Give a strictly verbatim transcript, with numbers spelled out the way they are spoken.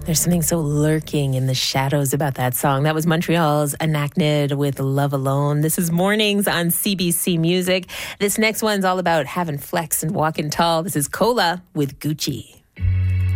There's something so lurking in the shadows about that song. That was Montreal's Anachnid with Love Alone. This is Mornings on C B C Music. This next one's all about having flex and walking tall. This is Cola with Gucci.